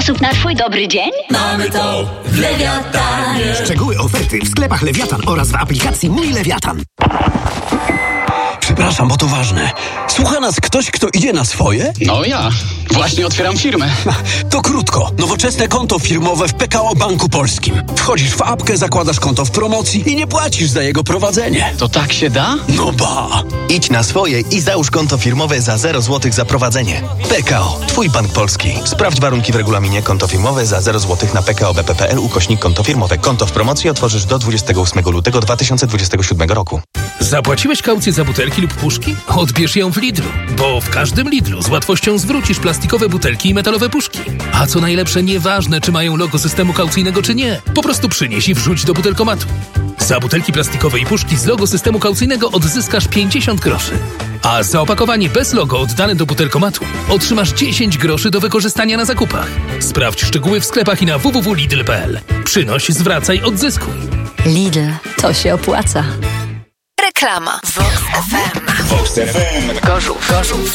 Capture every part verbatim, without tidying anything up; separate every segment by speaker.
Speaker 1: sposób na twój dobry dzień?
Speaker 2: Mamy to w Lewiatanie.
Speaker 3: Szczegóły oferty w sklepach Lewiatan oraz w aplikacji Mój Lewiatan.
Speaker 4: Przepraszam, bo to ważne. Słucha nas ktoś, kto idzie na swoje?
Speaker 5: No ja. Właśnie otwieram firmę.
Speaker 4: To krótko. Nowoczesne konto firmowe w P K O Banku Polskim. Wchodzisz w apkę, zakładasz konto w promocji i nie płacisz za jego prowadzenie.
Speaker 5: To tak się da?
Speaker 4: No ba!
Speaker 6: Idź na swoje i załóż konto firmowe za zero złotych za prowadzenie. P K O. Twój bank polski. Sprawdź warunki w regulaminie. Konto firmowe za zero złotych na pkobp.pl ukośnik konto firmowe. Konto w promocji otworzysz do dwudziestego ósmego lutego dwa tysiące dwudziestego siódmego roku.
Speaker 7: Zapłaciłeś kaucję za butelki lub puszki? Odbierz ją w Lidlu, bo w każdym Lidlu z łatwością zwrócisz plastikowe butelki i metalowe puszki. A co najlepsze, nieważne, czy mają logo systemu kaucyjnego, czy nie. Po prostu przynieś i wrzuć do butelkomatu. Za butelki plastikowe i puszki z logo systemu kaucyjnego odzyskasz pięćdziesiąt groszy. A za opakowanie bez logo oddane do butelkomatu otrzymasz dziesięć groszy do wykorzystania na zakupach. Sprawdź szczegóły w sklepach i na w w w kropka lidl kropka p l. Przynoś, zwracaj, odzyskuj.
Speaker 8: Lidl, to się opłaca.
Speaker 9: Reklama. Vox F M.
Speaker 2: Vox F M.
Speaker 9: Gorzów. Gorzów.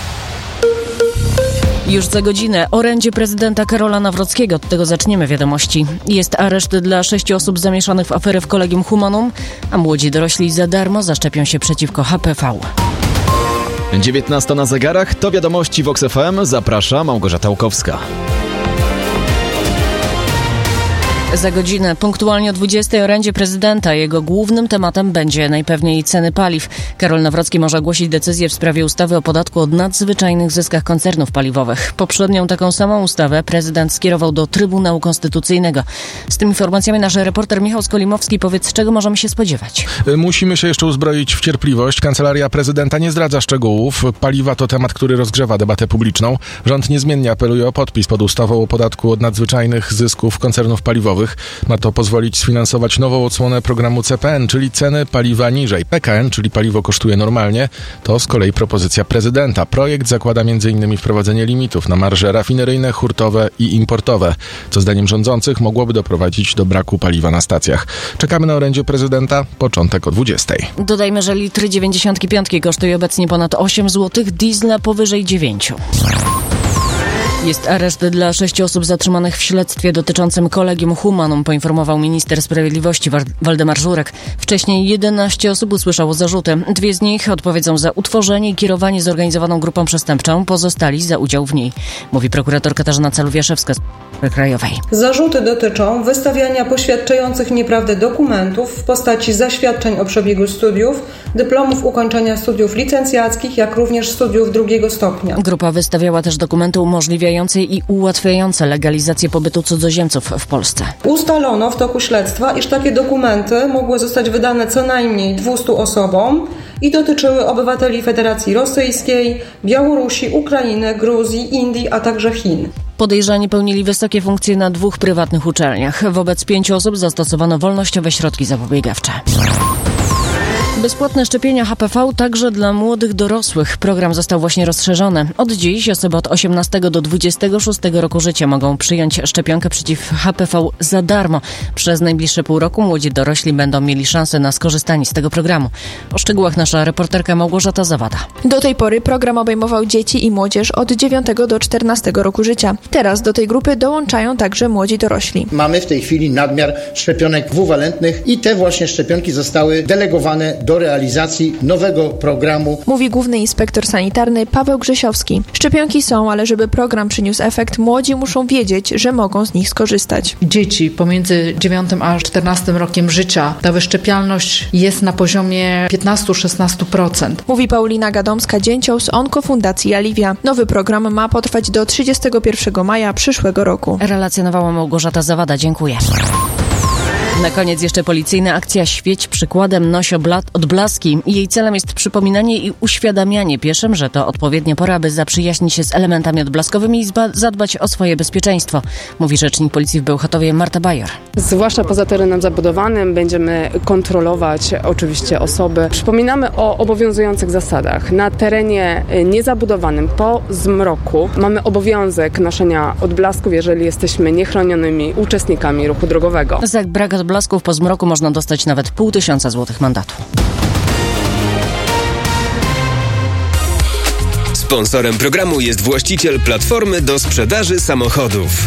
Speaker 10: Już za godzinę orędzie prezydenta Karola Nawrockiego. Od tego zaczniemy wiadomości. Jest areszt dla sześciu osób zamieszanych w aferę w Collegium Humanum, a młodzi dorośli za darmo zaszczepią się przeciwko H P V.
Speaker 11: dziewiętnasta na zegarach, to wiadomości Vox F M. Zaprasza Małgorzata Łukowska.
Speaker 10: Za godzinę, punktualnie o dwudziestej orędzie prezydenta. Jego głównym tematem będzie najpewniej ceny paliw. Karol Nawrocki może ogłosić decyzję w sprawie ustawy o podatku od nadzwyczajnych zyskach koncernów paliwowych. Poprzednią taką samą ustawę prezydent skierował do Trybunału Konstytucyjnego. Z tymi informacjami nasz reporter Michał Skolimowski. Powiedz, czego możemy się spodziewać?
Speaker 12: Musimy się jeszcze uzbroić w cierpliwość. Kancelaria prezydenta nie zdradza szczegółów. Paliwa to temat, który rozgrzewa debatę publiczną. Rząd niezmiennie apeluje o podpis pod ustawą o podatku od nadzwyczajnych zysków koncernów paliwowych. Ma to pozwolić sfinansować nową odsłonę programu C P N, czyli ceny paliwa niżej. P K N, czyli paliwo kosztuje normalnie, to z kolei propozycja prezydenta. Projekt zakłada między innymi wprowadzenie limitów na marże rafineryjne, hurtowe i importowe, co zdaniem rządzących mogłoby doprowadzić do braku paliwa na stacjach. Czekamy na orędzie prezydenta, początek o dwudziestej.
Speaker 10: Dodajmy, że litry dziewięćdziesiąt pięć kosztuje obecnie ponad osiem złotych, diesla powyżej dziewięć. Jest areszt dla sześciu osób zatrzymanych w śledztwie dotyczącym Collegium Humanum, poinformował minister sprawiedliwości Waldemar Żurek. Wcześniej jedenaście osób usłyszało zarzuty. Dwie z nich odpowiedzą za utworzenie i kierowanie zorganizowaną grupą przestępczą, pozostali za udział w niej, mówi prokurator Katarzyna Caluwiaszewska z Krajowej.
Speaker 13: Zarzuty dotyczą wystawiania poświadczających nieprawdę dokumentów w postaci zaświadczeń o przebiegu studiów, dyplomów ukończenia studiów licencjackich, jak również studiów drugiego stopnia.
Speaker 10: Grupa wystawiała też dokumenty umożliwiające i ułatwiające legalizację pobytu cudzoziemców w Polsce.
Speaker 13: Ustalono w toku śledztwa, iż takie dokumenty mogły zostać wydane co najmniej dwustu osobom i dotyczyły obywateli Federacji Rosyjskiej, Białorusi, Ukrainy, Gruzji, Indii, a także Chin.
Speaker 10: Podejrzani pełnili wysokie funkcje na dwóch prywatnych uczelniach. Wobec pięciu osób zastosowano wolnościowe środki zapobiegawcze. Bezpłatne szczepienia H P V także dla młodych dorosłych. Program został właśnie rozszerzony. Od dziś osoby od osiemnastego do dwudziestego szóstego roku życia mogą przyjąć szczepionkę przeciw H P V za darmo. Przez najbliższe pół roku młodzi dorośli będą mieli szansę na skorzystanie z tego programu. O szczegółach nasza reporterka Małgorzata Zawada.
Speaker 14: Do tej pory program obejmował dzieci i młodzież od dziewiątego do czternastego roku życia. Teraz do tej grupy dołączają także młodzi dorośli.
Speaker 15: Mamy w tej chwili nadmiar szczepionek dwuwalentnych i te właśnie szczepionki zostały delegowane do realizacji nowego programu.
Speaker 14: Mówi główny inspektor sanitarny Paweł Grzesiowski. Szczepionki są, ale żeby program przyniósł efekt, młodzi muszą wiedzieć, że mogą z nich skorzystać.
Speaker 16: Dzieci pomiędzy dziewiątym a czternastym rokiem życia, ta wyszczepialność jest na poziomie piętnaście do szesnastu procent.
Speaker 14: Mówi Paulina Gadomska-Dzięcioł z Onkofundacji Aliwia. Nowy program ma potrwać do trzydziestego pierwszego maja przyszłego roku.
Speaker 10: Relacjonowała Małgorzata Zawada. Dziękuję. Na koniec jeszcze policyjna akcja Świeć przykładem, noś odblaski. Jej celem jest przypominanie i uświadamianie pieszym, że to odpowiednia pora, aby zaprzyjaźnić się z elementami odblaskowymi i zadbać o swoje bezpieczeństwo, mówi rzecznik policji w Bełchatowie Marta Bajor.
Speaker 17: Zwłaszcza poza terenem zabudowanym będziemy kontrolować oczywiście osoby. Przypominamy o obowiązujących zasadach. Na terenie niezabudowanym po zmroku mamy obowiązek noszenia odblasków, jeżeli jesteśmy niechronionymi uczestnikami ruchu drogowego.
Speaker 10: Za brak odblasków po zmroku można dostać nawet pół tysiąca złotych mandatu.
Speaker 18: Sponsorem programu jest właściciel platformy do sprzedaży samochodów.